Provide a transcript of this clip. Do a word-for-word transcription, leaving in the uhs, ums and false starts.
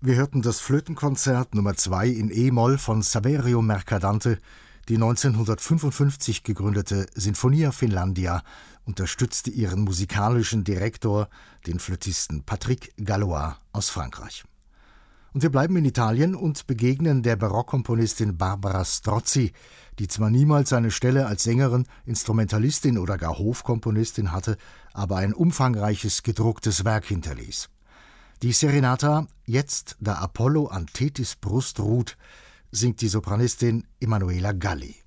Wir hörten das Flötenkonzert Nummer zwei in E-Moll von Saverio Mercadante. Die neunzehnhundertfünfundfünfzig gegründete Sinfonia Finlandia unterstützte ihren musikalischen Direktor, den Flötisten Patrick Gallois aus Frankreich. Und wir bleiben in Italien und begegnen der Barockkomponistin Barbara Strozzi, die zwar niemals eine Stelle als Sängerin, Instrumentalistin oder gar Hofkomponistin hatte, aber ein umfangreiches gedrucktes Werk hinterließ. Die Serenata »Jetzt, da Apollo an Thetis Brust ruht« singt die Sopranistin Emanuela Galli.